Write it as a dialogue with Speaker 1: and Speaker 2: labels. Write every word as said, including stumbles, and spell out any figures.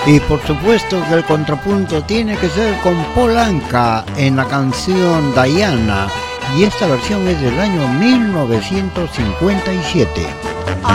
Speaker 1: Y por supuesto que el contrapunto tiene que ser con Paul Anka en la canción Diana, y esta versión es del año mil novecientos cincuenta y siete.